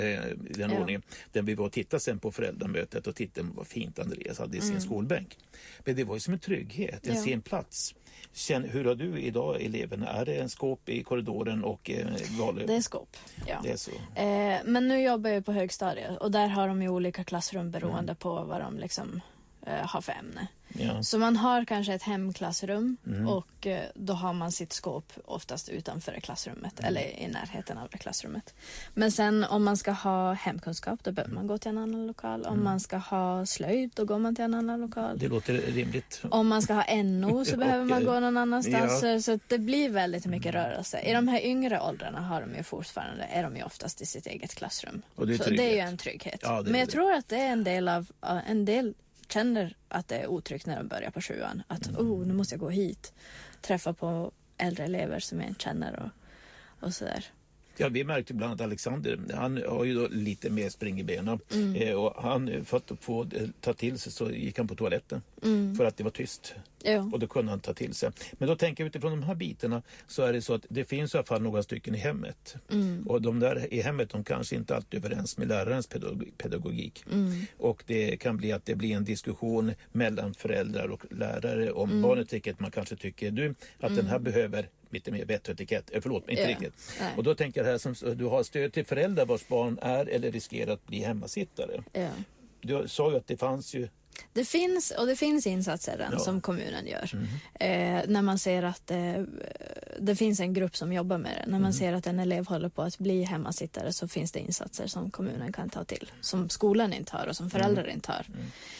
i den ordningen. Där vi var och tittade sen på föräldramötet och tittade vad fint Andreas hade i sin skolbänk. Men det var ju som en trygghet, en sin plats. Hur har du idag eleverna? Är det en skåp i korridoren och valöv? Det är skåp, ja. Det är så. Men nu jobbar jag på högstadiet och där har de ju olika klassrum beroende på vad de liksom har för ämne. Ja. Så man har kanske ett hemklassrum och då har man sitt skåp oftast utanför klassrummet eller i närheten av det klassrummet. Men sen om man ska ha hemkunskap då behöver man gå till en annan lokal. Om man ska ha slöjd då går man till en annan lokal. Det låter rimligt. Om man ska ha NO så behöver man gå någon annanstans. Ja. Så det blir väldigt mycket rörelse. I de här yngre åldrarna har de ju fortfarande, är de ju oftast i sitt eget klassrum. Och det är så det är ju en trygghet. Ja, men jag tror att det är en del känner att det är otryggt när de börjar på 7:an. Att nu måste jag gå hit. Träffa på äldre elever som jag inte känner och sådär. Ja, vi märkte bland annat Alexander. Han har ju då lite mer spring i benen. Och han, för att få ta till sig så gick han på toaletten. För att det var tyst. Ja. Och då kunde han ta till sig. Men då tänker jag utifrån de här bitarna så är det så att det finns i alla fall några stycken i hemmet. Och de där i hemmet de kanske inte alltid är överens med lärarens pedagogik. Och det kan bli att det blir en diskussion mellan föräldrar och lärare om barnet, vilket man kanske tycker att den här behöver lite mer bättre etikett. Förlåt, inte riktigt. Nej. Och då tänker jag här som du har stöd till föräldrar vars barn är eller riskerar att bli hemmasittare. Ja. Du sa ju att det fanns ju... Det finns insatser som kommunen gör. När man ser att det finns en grupp som jobbar med det. När man ser att en elev håller på att bli hemmasittare så finns det insatser som kommunen kan ta till. Som skolan inte har och som föräldrar inte har.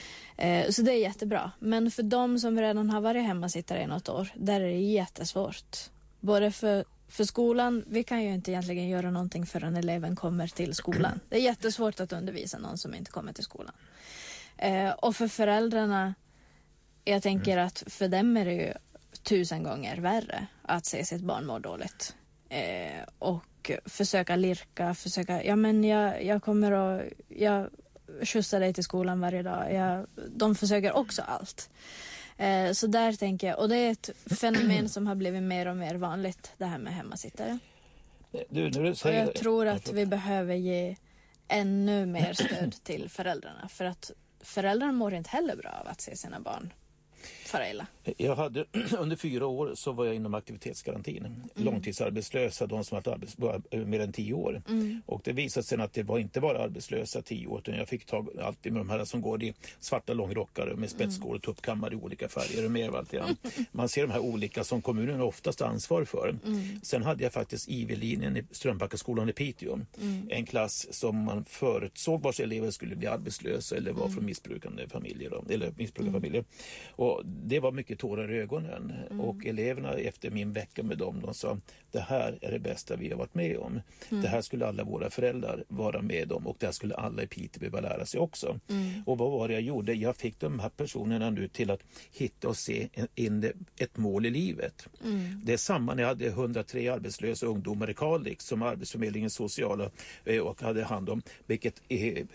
Så det är jättebra. Men för de som redan har varit hemmasittare i något år, där är det jättesvårt. Både för skolan, vi kan ju inte egentligen göra någonting förrän eleven kommer till skolan. Det är jättesvårt att undervisa någon som inte kommer till skolan. Och för föräldrarna, jag tänker att för dem är det ju 1000 gånger värre att se sitt barn må dåligt. Och försöka lirka, jag kommer att... Jag skjutsar dig till skolan varje dag. De försöker också allt. Så där tänker jag, och det är ett fenomen som har blivit mer och mer vanligt, det här med hemmasittare. Och jag tror att vi behöver ge ännu mer stöd till föräldrarna, för att föräldrarna mår inte heller bra av att se sina barn fara illa. Jag hade under 4 år så var jag inom aktivitetsgarantin. Långtidsarbetslösa, de som varit mer än 10 år. Och det visade sig att det var inte bara arbetslösa 10 år, utan jag fick tag alltid med de här som går i svarta långrockar med spetsskål och tuppkammar i olika färger och mer allt igen. Man ser de här olika som kommunen oftast har ansvar för. Sen hade jag faktiskt IV-linjen i Strömbackaskolan i Piteå. En klass som man förutsåg vars elever skulle bli arbetslösa eller var från missbrukande familjer eller missbrukarfamiljer. Och det var mycket tårar i ögonen. Och eleverna efter min vecka med dem, de sa, det här är det bästa vi har varit med om. Det här skulle alla våra föräldrar vara med om och det här skulle alla i Piteå behöva lära sig också. Och vad var det jag gjorde? Jag fick de här personerna nu till att hitta och se ett mål i livet. Det är samma när jag hade 103 arbetslösa ungdomar i Kalix som Arbetsförmedlingens sociala och hade hand om, vilket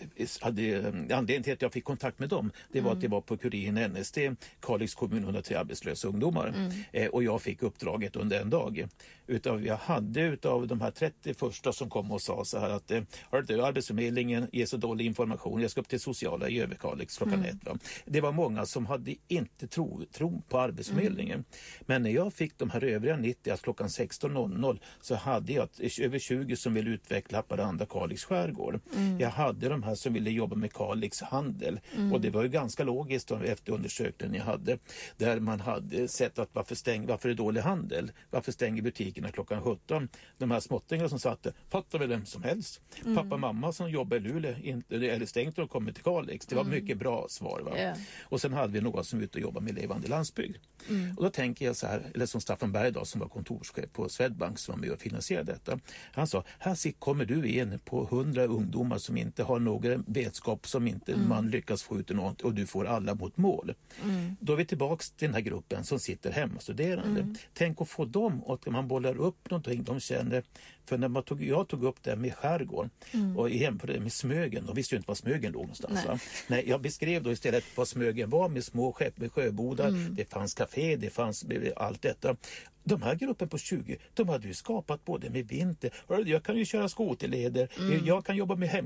hade anledningen till att jag fick kontakt med dem. Det var att det var på Kuriren NST, Kalix kommun, 103 arbetslösa ungdomar. Och jag fick uppdraget under en dag. Jag hade utav de här 30 första som kom och sa så här att Arbetsförmedlingen ger så dålig information, jag ska upp till sociala i Överkalix klockan 1. Det var många som hade inte tro på Arbetsförmedlingen. Men när jag fick de här övriga 90, alltså klockan 16.00, så hade jag över 20 som ville utveckla Haparanda, Kalix skärgård. Jag hade de här som ville jobba med Kalix handel. Och det var ju ganska logiskt efter undersökningen jag hade, där man hade sett att varför är det dålig handel? Varför stänger butikerna klockan 17? De här småttingarna som satt, fattar väl vem som helst. Pappa och mamma som jobbar i Luleå eller stängt och kommer till Kalix. Det var mycket bra svar. Va? Yeah. Och sen hade vi någon som var ute och jobbade med levande landsbygd. Och då tänker jag så här, eller som Staffan Bergdahl som var kontorschef på Swedbank som var med och finansierade detta. Han sa, här kommer du in på 100 ungdomar som inte har någon vetskap, som inte man lyckas få ut något och du får alla mot mål. Då är vi tillbaks till den här gruppen som sitter hemmastuderande. Tänk att få dem, och man bollar upp någonting de känner. För när jag tog upp det med skärgården och jämförde med Smögen, de visste ju inte var Smögen låg någonstans. Nej, jag beskrev då istället vad Smögen var med små skepp med sjöbodar, det fanns café, det fanns allt detta. De här gruppen på 20, de hade ju skapat både med vinter, jag kan ju köra skoterleder, jag kan jobba med